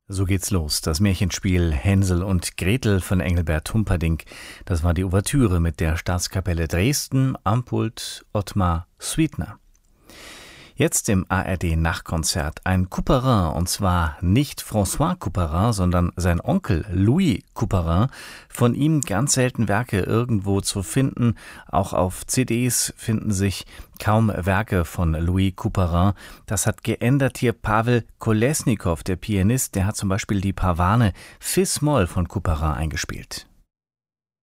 So geht's los. Das Märchenspiel Hänsel und Gretel von Engelbert Humperdinck. Das war die Ouvertüre mit der Staatskapelle Dresden, am Pult Ottmar Suitner. Jetzt im ARD-Nachtkonzert ein Couperin, und zwar nicht François Couperin, sondern sein Onkel Louis Couperin. Von ihm ganz selten Werke irgendwo zu finden. Auch auf CDs finden sich kaum Werke von Louis Couperin. Das hat geändert hier Pawel Kolesnikow, der Pianist. Der hat zum Beispiel die Pavane Fis-Moll von Couperin eingespielt.